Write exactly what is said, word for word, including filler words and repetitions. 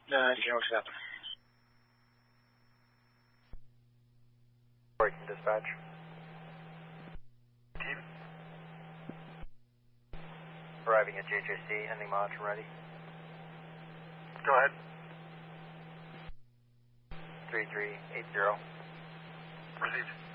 Uh, General seven. Breaking dispatch. Team. Arriving at J J C, ending monitoring ready. Go ahead. three three eight zero. Received.